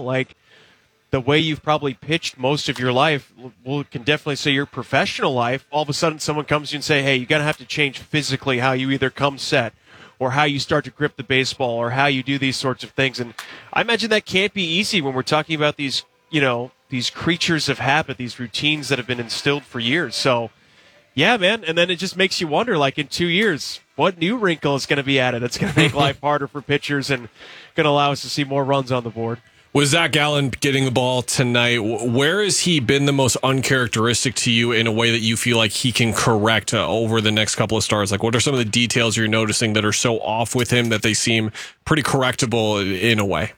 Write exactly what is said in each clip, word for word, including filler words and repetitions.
Like, the way you've probably pitched most of your life, well, can definitely say your professional life, all of a sudden someone comes to you and say, hey, you're going to have to change physically how you either come set or how you start to grip the baseball or how you do these sorts of things. And I imagine that can't be easy when we're talking about these, you know, these creatures of habit, these routines that have been instilled for years. So, yeah, man. And then it just makes you wonder, like, in two years, what new wrinkle is going to be added that's going to make life harder for pitchers and going to allow us to see more runs on the board? With Zach Gallen getting the ball tonight, where has he been the most uncharacteristic to you in a way that you feel like he can correct uh, over the next couple of starts? Like, what are some of the details you're noticing that are so off with him that they seem pretty correctable in a way?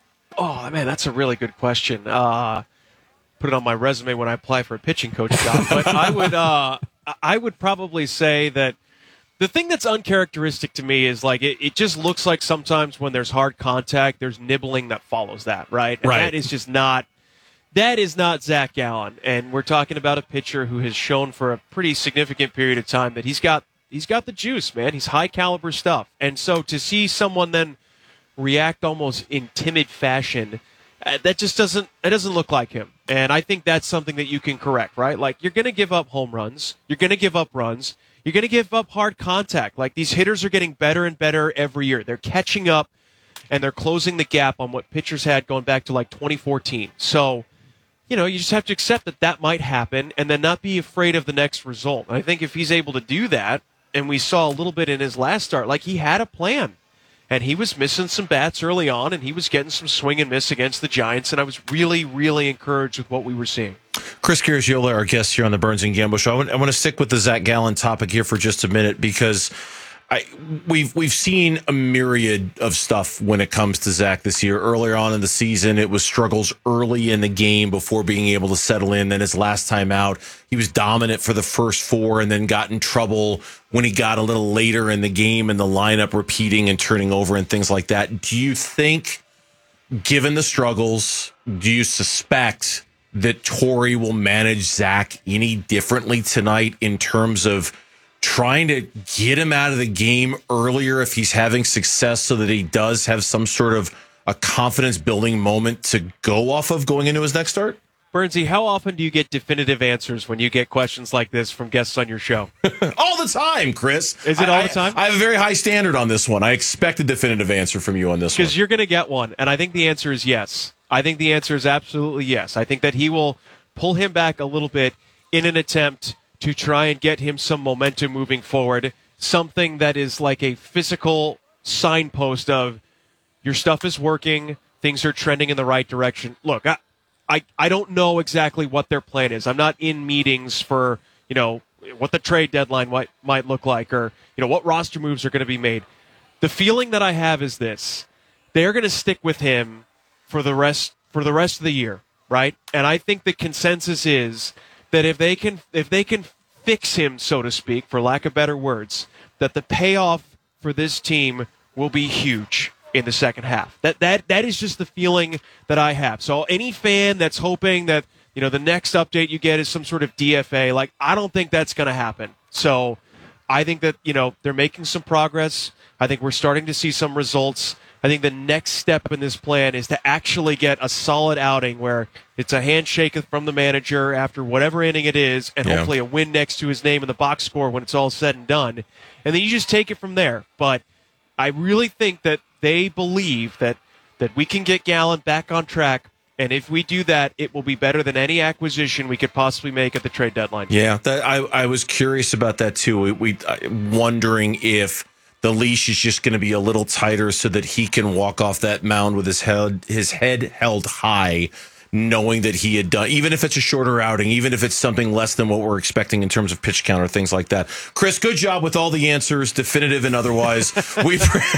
Oh, man, that's a really good question. Uh, put it on my resume when I apply for a pitching coach job. But I would, uh, I would probably say that the thing that's uncharacteristic to me is, like, it, it just looks like sometimes when there's hard contact, there's nibbling that follows that, right? And right. that is just not, that is not Zach Gallen. And we're talking about a pitcher who has shown for a pretty significant period of time that he's got, he's got the juice, man. He's high caliber stuff. And so to see someone then react almost in timid fashion, uh, that just doesn't, that doesn't look like him. And I think that's something that you can correct, right? Like, you're going to give up home runs. You're going to give up runs. You're going to give up hard contact. Like, these hitters are getting better and better every year. They're catching up, and they're closing the gap on what pitchers had going back to, like, twenty fourteen. So, you know, you just have to accept that that might happen and then not be afraid of the next result. And I think if he's able to do that, and we saw a little bit in his last start, like, he had a plan. And he was missing some bats early on, and he was getting some swing and miss against the Giants, and I was really, really encouraged with what we were seeing. Chris Garagiola, our guest here on the Burns and Gambo Show. I want, I want to stick with the Zach Gallen topic here for just a minute because I, we've we've seen a myriad of stuff when it comes to Zach this year. Earlier on in the season, it was struggles early in the game before being able to settle in. Then his last time out, he was dominant for the first four and then got in trouble when he got a little later in the game and the lineup repeating and turning over and things like that. Do you think, given the struggles, do you suspect that Torey will manage Zach any differently tonight in terms of trying to get him out of the game earlier if he's having success so that he does have some sort of a confidence building moment to go off of going into his next start? Burnsy, how often do you get definitive answers when you get questions like this from guests on your show? All the time, Chris. Is it all I, the time? I, I have a very high standard on this one. I expect a definitive answer from you on this one. Because you're going to get one, and I think the answer is yes. I think the answer is absolutely yes. I think that he will pull him back a little bit in an attempt to try and get him some momentum moving forward, something that is like a physical signpost of your stuff is working, things are trending in the right direction. Look, I, I, I don't know exactly what their plan is. I'm not in meetings for, you know, what the trade deadline might, might look like or, you know, what roster moves are going to be made. The feeling that I have is this. They're going to stick with him for the rest for the rest of the year, right? And I think the consensus is that if they can if they can fix him, so to speak, for lack of better words, that the payoff for this team will be huge in the second half. That that that is just the feeling that I have. So any fan that's hoping that, you know, the next update you get is some sort of D F A, like, I don't think that's going to happen. So I think that, you know, they're making some progress. I think we're starting to see some results. I think the next step in this plan is to actually get a solid outing where it's a handshake from the manager after whatever inning it is, and yeah. hopefully a win next to his name in the box score when it's all said and done. And then you just take it from there. But I really think that they believe that, that we can get Gallen back on track. And if we do that, it will be better than any acquisition we could possibly make at the trade deadline. Yeah, that, I, I was curious about that too. We, we uh, wondering if the leash is just going to be a little tighter so that he can walk off that mound with his head his head held high, knowing that he had done, even if it's a shorter outing, even if it's something less than what we're expecting in terms of pitch count or things like that. Chris, good job with all the answers, definitive and otherwise. we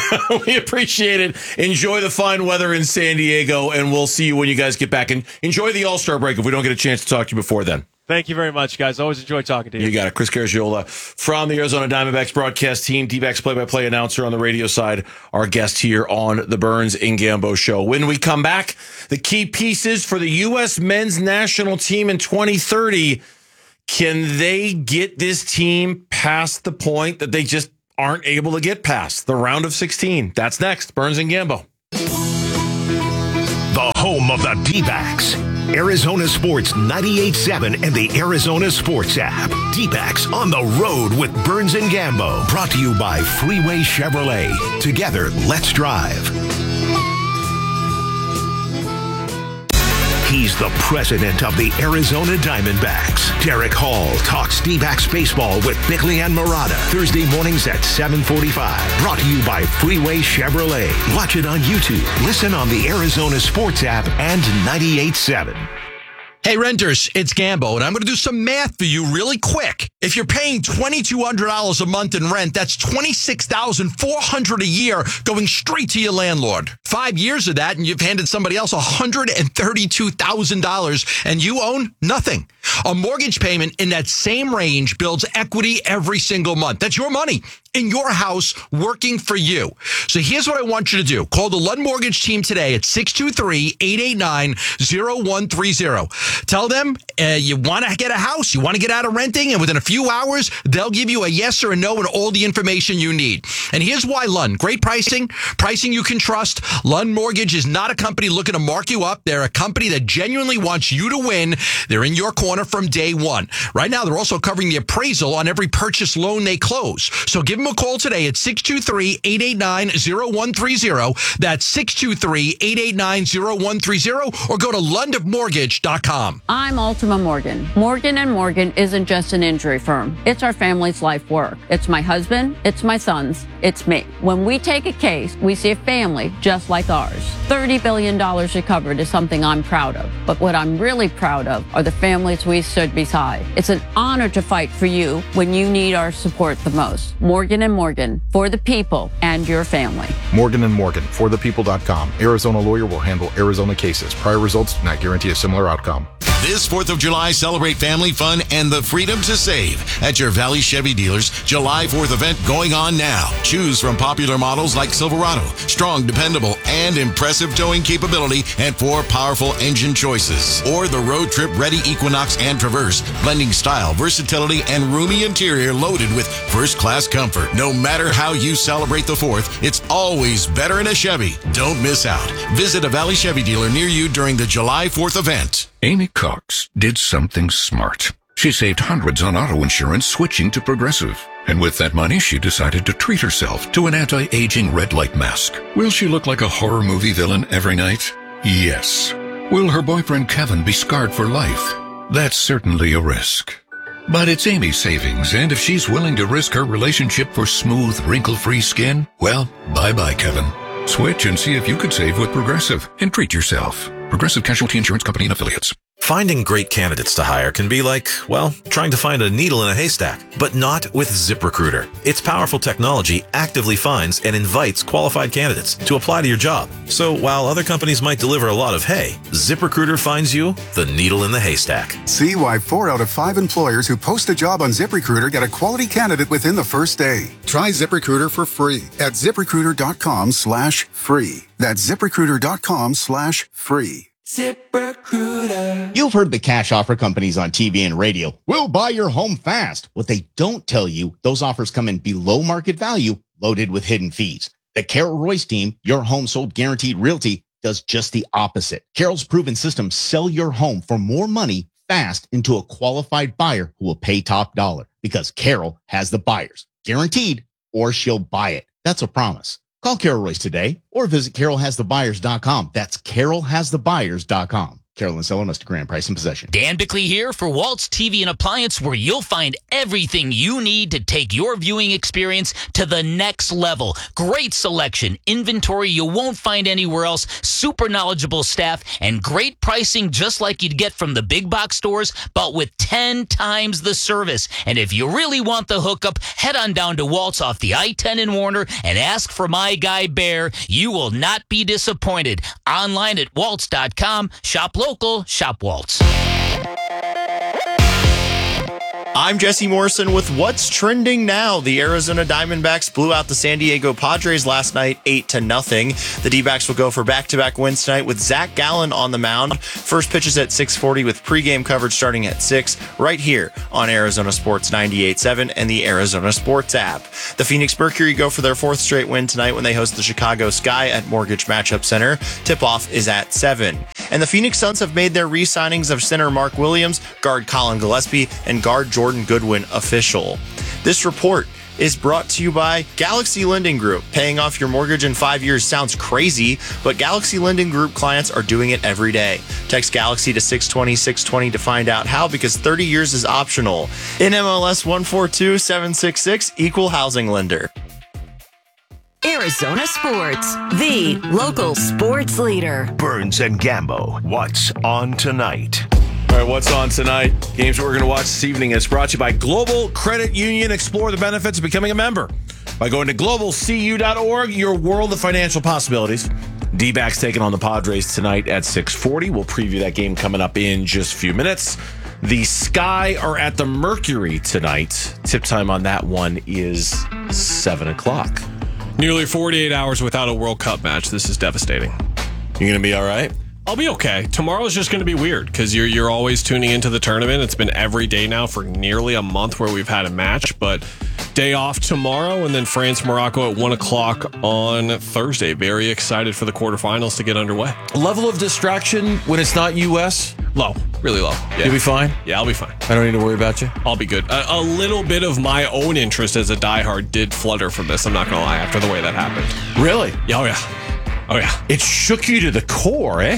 we appreciate it. Enjoy the fine weather in San Diego, and we'll see you when you guys get back. And enjoy the All-Star break if we don't get a chance to talk to you before then. Thank you very much, guys. Always enjoy talking to you. You got it. Chris Garagiola from the Arizona Diamondbacks broadcast team, D-backs play-by-play announcer on the radio side, our guest here on the Burns and Gambo Show. When we come back, the key pieces for the U S men's national team in twenty thirty. Can they get this team past the point that they just aren't able to get past the round of sixteen? That's next. Burns and Gambo. the home of the D-backs. Arizona Sports ninety-eight point seven and the Arizona Sports app. D-backs on the road with Burns and Gambo. Brought to you by Freeway Chevrolet. Together, let's drive. He's the president of the Arizona Diamondbacks. Derek Hall talks D-backs baseball with Bickley and Murata. Thursday mornings at seven forty-five. Brought to you by Freeway Chevrolet. Watch it on YouTube. Listen on the Arizona Sports app and ninety-eight point seven. Hey, renters, it's Gambo, and I'm going to do some math for you really quick. If you're paying twenty-two hundred dollars a month in rent, that's twenty-six thousand four hundred dollars a year going straight to your landlord. Five years of that, and you've handed somebody else one hundred thirty-two thousand dollars, and you own nothing. A mortgage payment in that same range builds equity every single month. That's your money in your house working for you. So here's what I want you to do. Call the Lund Mortgage team today at six two three, eight eight nine, zero one three zero. Tell them uh, you want to get a house, you want to get out of renting, and within a few hours, they'll give you a yes or a no and all the information you need. And here's why Lund. Great pricing, pricing you can trust. Lund Mortgage is not a company looking to mark you up. They're a company that genuinely wants you to win. They're in your corner from day one. Right now, they're also covering the appraisal on every purchase loan they close. So give them a call today at six two three, eight eight nine, zero one three zero. That's six two three, eight eight nine, zero one three zero, or go to lund mortgage dot com. I'm Ultima Morgan. Morgan and Morgan isn't just an injury firm. It's our family's life work. It's my husband. It's my sons. It's me. When we take a case, we see a family just like ours. thirty billion dollars recovered is something I'm proud of. But what I'm really proud of are the families we stood beside. It's an honor to fight for you when you need our support the most. Morgan and Morgan, for the people and your family. Morgan and Morgan, for the people dot com. Arizona lawyer will handle Arizona cases. Prior results do not guarantee a similar outcome. This fourth of July, celebrate family fun and the freedom to save at your Valley Chevy dealers. July fourth event going on now. Choose from popular models like Silverado, strong, dependable, and impressive towing capability, and four powerful engine choices. Or the road trip ready Equinox and Traverse, blending style, versatility, and roomy interior loaded with first-class comfort. No matter how you celebrate the fourth, it's always better in a Chevy. Don't miss out. Visit a Valley Chevy dealer near you during the July fourth event. Amy Cox did something smart. She saved hundreds on auto insurance switching to Progressive. And with that money, she decided to treat herself to an anti-aging red light mask. Will she look like a horror movie villain every night? Yes. Will her boyfriend Kevin be scarred for life? That's certainly a risk. But it's Amy's savings, and if she's willing to risk her relationship for smooth, wrinkle-free skin, well, bye-bye, Kevin. Switch and see if you could save with Progressive and treat yourself. Progressive Casualty Insurance Company and Affiliates. Finding great candidates to hire can be like, well, trying to find a needle in a haystack, but not with ZipRecruiter. Its powerful technology actively finds and invites qualified candidates to apply to your job. So while other companies might deliver a lot of hay, ZipRecruiter finds you the needle in the haystack. See why four out of five employers who post a job on ZipRecruiter get a quality candidate within the first day. Try ZipRecruiter for free at ZipRecruiter.com slash free. That's ZipRecruiter.com slash free. ZipRecruiter. You've heard the cash offer companies on T V and radio. We'll buy your home fast. What they don't tell you, those offers come in below market value, loaded with hidden fees. The Carol Royce team, Your Home Sold Guaranteed Realty, does just the opposite. Carol's proven system sell your home for more money fast into a qualified buyer who will pay top dollar, because Carol has the buyers guaranteed, or she'll buy it. That's a promise. Call Carol Royce today or visit carol has the buyers dot com. That's carol has the buyers dot com. Carol and seller must grant price and possession. Dan Bickley here for Waltz T V and Appliance, where you'll find everything you need to take your viewing experience to the next level. Great selection, inventory you won't find anywhere else, super knowledgeable staff, and great pricing just like you'd get from the big box stores, but with ten times the service. And if you really want the hookup, head on down to Waltz off the I ten in Warner and ask for my guy Bear. You will not be disappointed. Online at waltz dot com. Shop local, shop Waltz. I'm Jesse Morrison with What's Trending Now. The Arizona Diamondbacks blew out the San Diego Padres last night, eight to nothing. The D-backs will go for back-to-back wins tonight with Zach Gallen on the mound. First pitch is at six forty with pregame coverage starting at six, right here on Arizona Sports ninety-eight point seven and the Arizona Sports app. The Phoenix Mercury go for their fourth straight win tonight when they host the Chicago Sky at Mortgage Matchup Center. Tip-off is at seven. And the Phoenix Suns have made their re-signings of center Mark Williams, guard Colin Gillespie, and guard Jordan Goodwin official. This report is brought to you by Galaxy Lending Group. Paying off your mortgage in five years sounds crazy, but Galaxy Lending Group clients are doing it every day. Text Galaxy to six twenty, six twenty to find out how, because thirty years is optional. N M L S one four two seven six six, Equal Housing Lender. Arizona Sports, the local sports leader. Burns and Gambo, what's on tonight? All right, what's on tonight? Games that we're going to watch this evening is brought to you by Global Credit Union. Explore the benefits of becoming a member by going to global c u dot org, your world of financial possibilities. D-backs taking on the Padres tonight at six forty. We'll preview that game coming up in just a few minutes. The Sky are at the Mercury tonight. Tip time on that one is seven o'clock. Nearly forty-eight hours without a World Cup match. This is devastating. You going to be all right? I'll be okay. Tomorrow's just going to be weird because you're you're always tuning into the tournament. It's been every day now for nearly a month where we've had a match, but day off tomorrow and then France Morocco at one o'clock on Thursday. Very excited for the quarterfinals to get underway. Level of distraction when it's not U S? Low, really low. Yeah. You'll be fine? Yeah, I'll be fine. I don't need to worry about you? I'll be good. A, a little bit of my own interest as a diehard did flutter from this, I'm not going to lie, after the way that happened. Really? Oh, yeah. Oh, yeah. It shook you to the core, eh?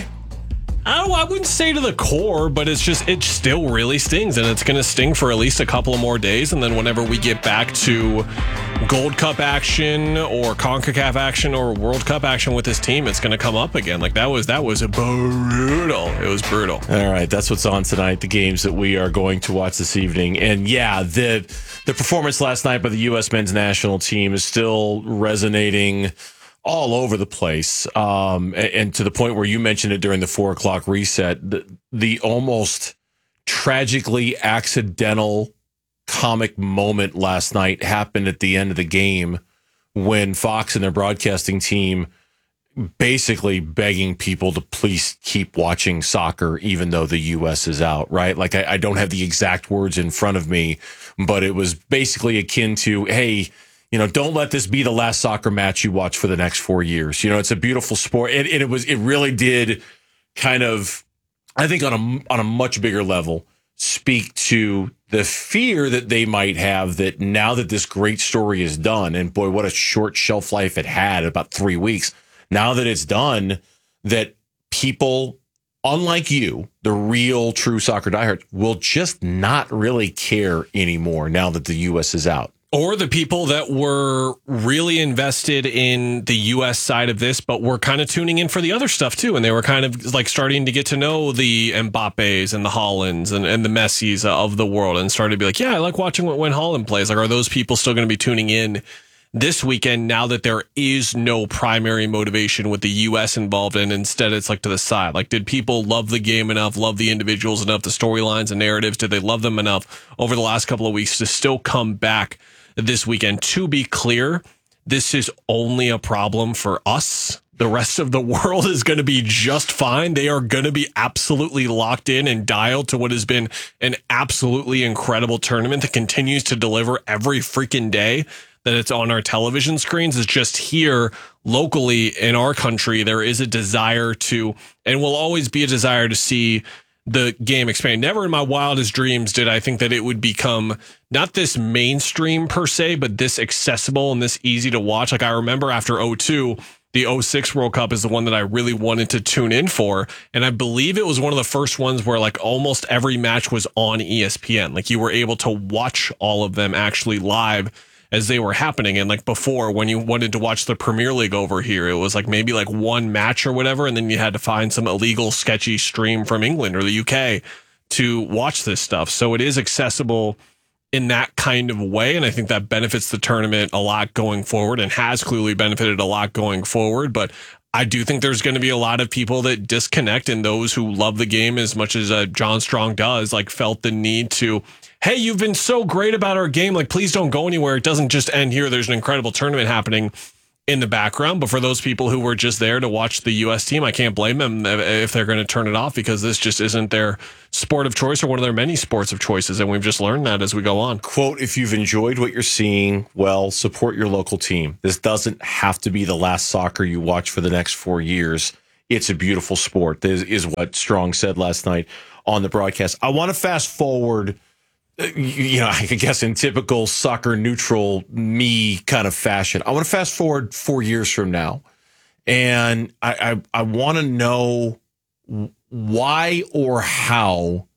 I, don't, I wouldn't say to the core, but it's just, it still really stings, and it's going to sting for at least a couple of more days, and then whenever we get back to Gold Cup action or CONCACAF action or World Cup action with this team, it's going to come up again. Like, that was, that was brutal. It was brutal. All right, that's what's on tonight, the games that we are going to watch this evening. And yeah, the the performance last night by the U S men's national team is still resonating all over the place, um, and, and to the point where you mentioned it during the four o'clock reset, the, the almost tragically accidental comic moment last night happened at the end of the game when Fox and their broadcasting team basically begging people to please keep watching soccer even though the U S is out, right? Like, I, I don't have the exact words in front of me, but it was basically akin to, hey, you know, don't let this be the last soccer match you watch for the next four years. You know, it's a beautiful sport. And it, it was, it really did kind of, I think on a, on a much bigger level, speak to the fear that they might have that now that this great story is done, and boy, what a short shelf life it had, about three weeks. Now that it's done, that people, unlike you, the real true soccer diehards, will just not really care anymore now that the U S is out. Or the people that were really invested in the U S side of this, but were kind of tuning in for the other stuff too. And they were kind of like starting to get to know the Mbappes and the Haalands and, and the Messis of the world and started to be like, yeah, I like watching when Haaland plays. Like, are those people still going to be tuning in this weekend now that there is no primary motivation with the U S involved, and instead it's like to the side? Like, did people love the game enough, love the individuals enough, the storylines and narratives? Did they love them enough over the last couple of weeks to still come back this weekend? To be clear, this is only a problem for us. The rest of the world is going to be just fine. They are going to be absolutely locked in and dialed to what has been an absolutely incredible tournament that continues to deliver every freaking day that it's on our television screens. It's just here locally in our country, there is a desire to, and will always be a desire to see the game expand. Never in my wildest dreams did I think that it would become not this mainstream per se, but this accessible and this easy to watch. Like, I remember after oh two, the oh six World Cup is the one that I really wanted to tune in for. And I believe it was one of the first ones where like almost every match was on E S P N. Like, you were able to watch all of them actually live as they were happening. And like before, when you wanted to watch the Premier League over here, it was like maybe like one match or whatever, and then you had to find some illegal sketchy stream from England or the U K to watch this stuff. So it is accessible in that kind of way, and I think that benefits the tournament a lot going forward, and has clearly benefited a lot going forward. But I do think there's going to be a lot of people that disconnect, and those who love the game as much as uh, John Strong does, like, felt the need to hey, you've been so great about our game. Like, please don't go anywhere. It doesn't just end here. There's an incredible tournament happening in the background. But for those people who were just there to watch the U S team, I can't blame them if they're going to turn it off, because this just isn't their sport of choice or one of their many sports of choices. And we've just learned that as we go on. Quote, if you've enjoyed what you're seeing, well, support your local team. This doesn't have to be the last soccer you watch for the next four years. It's a beautiful sport. This is what Strong said last night on the broadcast. I want to fast forward, you know, I guess in typical soccer neutral me kind of fashion. I want to fast forward four years from now. And I, I, I want to know why or how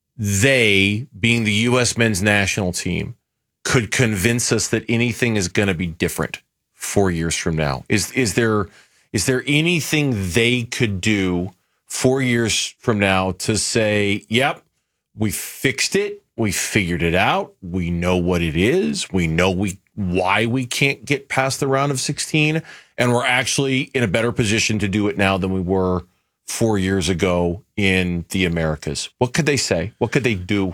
they, being the U S men's national team, could convince us that anything is going to be different four years from now. Is, is there, is there anything they could do four years from now to say, yep, we fixed it. We figured it out. We know what it is. We know we why we can't get past the round of sixteen. And we're actually in a better position to do it now than we were four years ago in the Americas. What could they say? What could they do?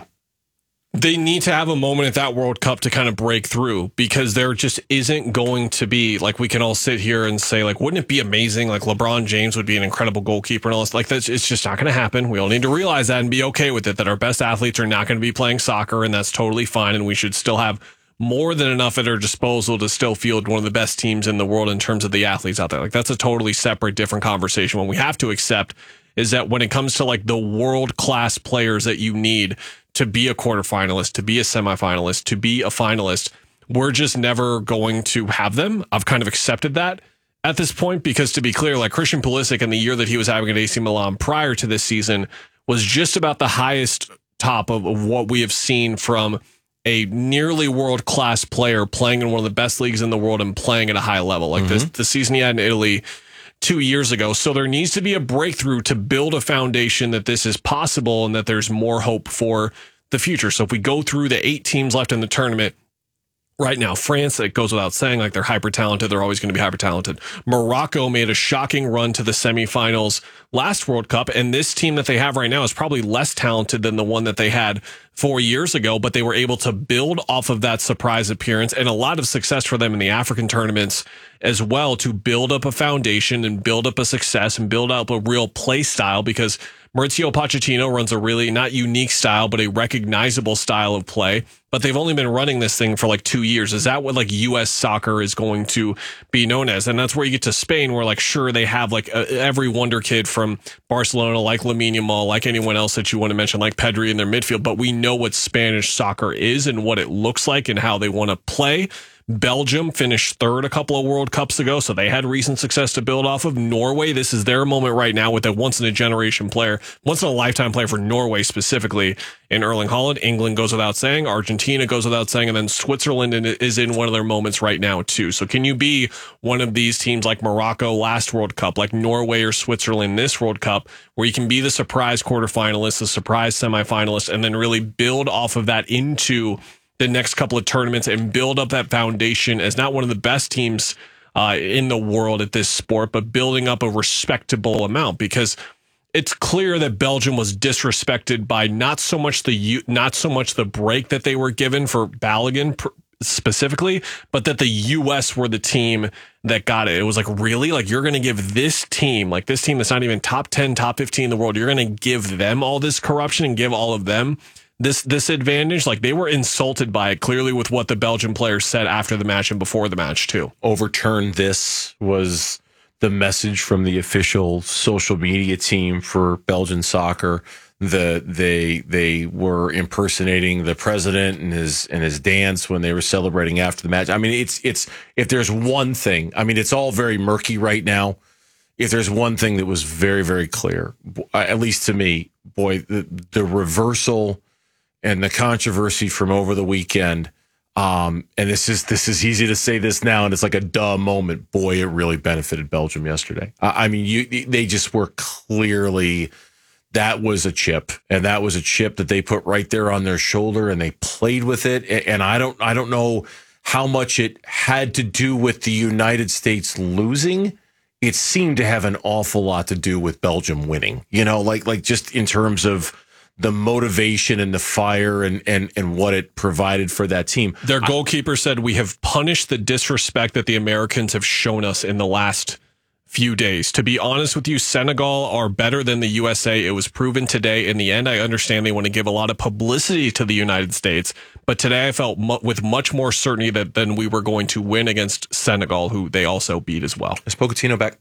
They need to have a moment at that World Cup to kind of break through, because there just isn't going to be, like, we can all sit here and say, like, wouldn't it be amazing? Like, LeBron James would be an incredible goalkeeper and all this. Like, that's, it's just not going to happen. We all need to realize that and be okay with it, that our best athletes are not going to be playing soccer, and that's totally fine. And we should still have more than enough at our disposal to still field one of the best teams in the world in terms of the athletes out there. Like, that's a totally separate, different conversation. What we have to accept is that when it comes to, like, the world-class players that you need to be a quarterfinalist, to be a semifinalist, to be a finalist, we're just never going to have them. I've kind of accepted that at this point, because, to be clear, like, Christian Pulisic in the year that he was having at A C Milan prior to this season was just about the highest top of, of what we have seen from a nearly world-class player playing in one of the best leagues in the world and playing at a high level. Like, mm-hmm. this, the season he had in Italy two years ago. So there needs to be a breakthrough to build a foundation that this is possible and that there's more hope for the future. So if we go through the eight teams left in the tournament right now, France, it goes without saying, like, they're hyper talented. They're always going to be hyper talented. Morocco made a shocking run to the semifinals last World Cup. And this team that they have right now is probably less talented than the one that they had four years ago, but they were able to build off of that surprise appearance, and a lot of success for them in the African tournaments as well, to build up a foundation and build up a success and build up a real play style, because Mauricio Pochettino runs a really not unique style, but a recognizable style of play. But they've only been running this thing for like two years. Is that what, like, U S soccer is going to be known as? And that's where you get to Spain, where, like, sure, they have, like, a, every wonder kid from Barcelona, like Lamine Yamal, like anyone else that you want to mention, like Pedri in their midfield. But we know what Spanish soccer is and what it looks like and how they want to play. Belgium finished third a couple of World Cups ago, so they had recent success to build off of. Norway, this is their moment right now with a once-in-a-generation player, once-in-a-lifetime player for Norway specifically, in Erling Haaland. England goes without saying. Argentina goes without saying. And then Switzerland is in one of their moments right now, too. So can you be one of these teams like Morocco last World Cup, like Norway or Switzerland this World Cup, where you can be the surprise quarterfinalist, the surprise semifinalist, and then really build off of that into the next couple of tournaments and build up that foundation as not one of the best teams uh, in the world at this sport, but building up a respectable amount? Because it's clear that Belgium was disrespected by not so much the not so much the break that they were given for Balogun specifically, but that the U S were the team that got it. It was like, really? Like, you're going to give this team, like this team that's not even top ten, top fifteen in the world, you're going to give them all this corruption and give all of them this this advantage? Like, they were insulted by it, clearly, with what the Belgian players said after the match and before the match, too. Overturn this was the message from the official social media team for Belgian soccer. The they they were impersonating the president and his and his dance when they were celebrating after the match. I mean, it's it's if there's one thing, I mean, it's all very murky right now. If there's one thing that was very, very clear, at least to me, boy, the, the reversal and the controversy from over the weekend, um, and this is this is easy to say this now, and it's like a duh moment. Boy, it really benefited Belgium yesterday. Uh, I mean, you they just were clearly, that was a chip, and that was a chip that they put right there on their shoulder, and they played with it. And I don't I don't know how much it had to do with the United States losing. It seemed to have an awful lot to do with Belgium winning. You know, like like just in terms of the motivation and the fire and, and, and what it provided for that team. Their goalkeeper I, said, we have punished the disrespect that the Americans have shown us in the last few days. To be honest with you, Senegal are better than the U S A. It was proven today. In the end, I understand they want to give a lot of publicity to the United States, but today I felt mu- with much more certainty that than we were going to win against Senegal, who they also beat as well. Is Pochettino back?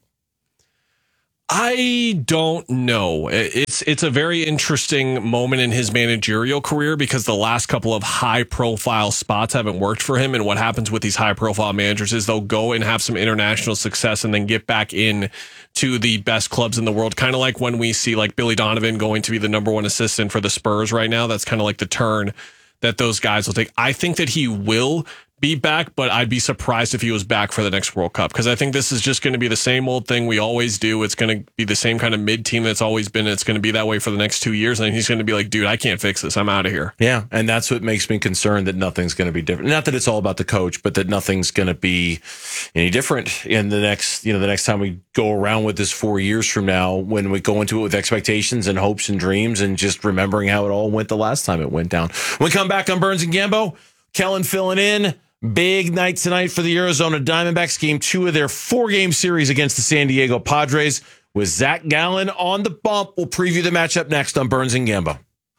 I don't know. It's it's a very interesting moment in his managerial career because the last couple of high-profile spots haven't worked for him. And what happens with these high-profile managers is they'll go and have some international success and then get back in to the best clubs in the world. Kind of like when we see like Billy Donovan going to be the number one assistant for the Spurs right now. That's kind of like the turn that those guys will take. I think that he will be back, but I'd be surprised if he was back for the next World Cup because I think this is just going to be the same old thing we always do. It's going to be the same kind of mid team that's always been. It's going to be that way for the next two years. And he's going to be like, dude, I can't fix this. I'm out of here. Yeah. And that's what makes me concerned that nothing's going to be different. Not that it's all about the coach, but that nothing's going to be any different in the next, you know, the next time we go around with this four years from now, when we go into it with expectations and hopes and dreams and just remembering how it all went the last time it went down. When we come back on Burns and Gambo, Kellen filling in. Big night tonight for the Arizona Diamondbacks. Game two of their four-game series against the San Diego Padres with Zach Gallen on the bump. We'll preview the matchup next on Burns and Gambo.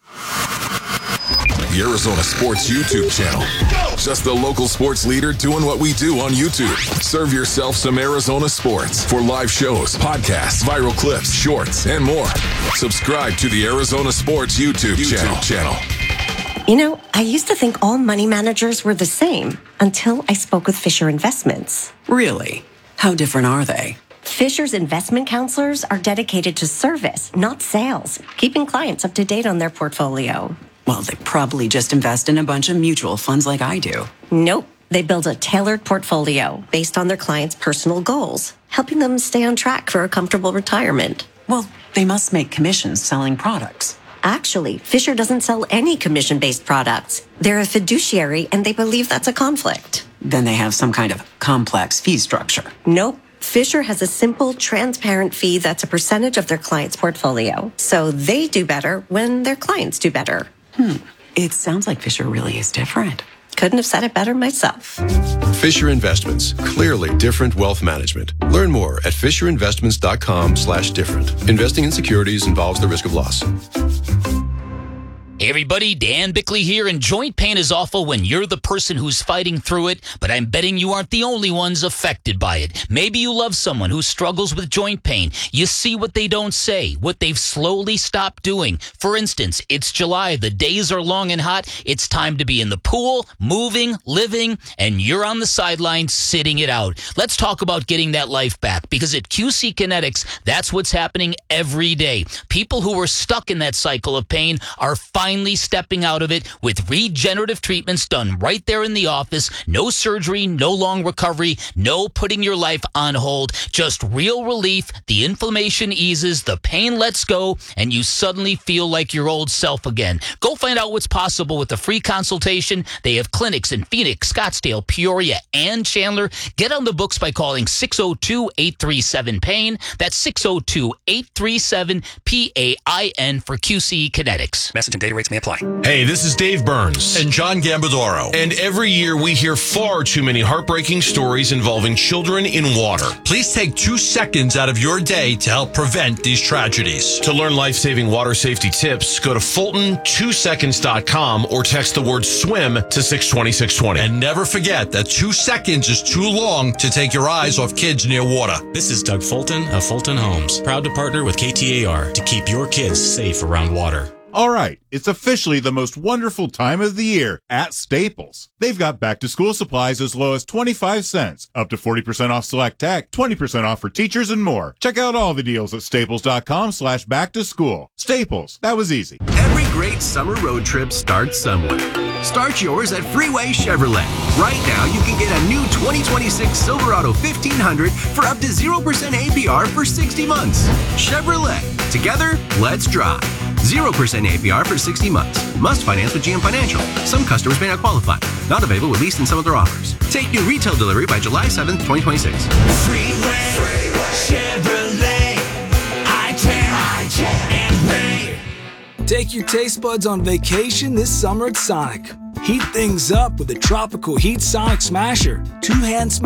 The Arizona Sports YouTube channel. Just the local sports leader doing what we do on YouTube. Serve yourself some Arizona sports for live shows, podcasts, viral clips, shorts, and more. Subscribe to the Arizona Sports YouTube, YouTube channel. channel. You know, I used to think all money managers were the same until I spoke with Fisher Investments. Really? How different are they? Fisher's investment counselors are dedicated to service, not sales, keeping clients up to date on their portfolio. Well, they probably just invest in a bunch of mutual funds like I do. Nope. They build a tailored portfolio based on their clients' personal goals, helping them stay on track for a comfortable retirement. Well, they must make commissions selling products. Actually, Fisher doesn't sell any commission-based products. They're a fiduciary, and they believe that's a conflict. Then they have some kind of complex fee structure. Nope. Fisher has a simple, transparent fee that's a percentage of their client's portfolio. So they do better when their clients do better. Hmm. It sounds like Fisher really is different. Couldn't have said it better myself. Fisher Investments. Clearly different wealth management. Learn more at fisherinvestments.com slash different. Investing in securities involves the risk of loss. Hey everybody, Dan Bickley here, and joint pain is awful when you're the person who's fighting through it, but I'm betting you aren't the only ones affected by it. Maybe you love someone who struggles with joint pain. You see what they don't say, what they've slowly stopped doing. For instance, it's July, the days are long and hot, it's time to be in the pool, moving, living, and you're on the sidelines sitting it out. Let's talk about getting that life back, because at Q C Kinetics, that's what's happening every day. People who were stuck in that cycle of pain are finally Finally stepping out of it with regenerative treatments done right there in the office. No surgery, no long recovery, no putting your life on hold. Just real relief. The inflammation eases, the pain lets go, and you suddenly feel like your old self again. Go find out what's possible with a free consultation. They have clinics in Phoenix, Scottsdale, Peoria, and Chandler. Get on the books by calling six oh two, eight three seven, pain. That's six oh two, eight three seven, P A I N for Q C Kinetics. Message and data rates may apply. Hey, this is Dave Burns. And John Gambadoro. And every year we hear far too many heartbreaking stories involving children in water. Please take two seconds out of your day to help prevent these tragedies. To learn life-saving water safety tips, go to Fulton two seconds dot com or text the word swim to six twenty, six twenty. And never forget that two seconds is too long to take your eyes off kids near water. This is Doug Fulton of Fulton Homes, proud to partner with K T A R to keep your kids safe around water. All right, it's officially the most wonderful time of the year at Staples. They've got back-to-school supplies as low as twenty-five cents, up to forty percent off select tech, twenty percent off for teachers, and more. Check out all the deals at staples.com slash back-to-school. Staples, that was easy. Every great summer road trip starts somewhere. Start yours at Freeway Chevrolet. Right now, you can get a new twenty twenty-six Silverado fifteen hundred for up to zero percent A P R for sixty months. Chevrolet. Together, let's drive. zero percent A P R for sixty months. Must finance with G M Financial. Some customers may not qualify. Not available with lease and some other offers. Take new retail delivery by July seventh, twenty twenty-six. Freeway, Freeway. Chevrolet. I ten, I ten, and pay. Take your taste buds on vacation this summer at Sonic. Heat things up with the Tropical Heat Sonic Smasher. Two-hand smash.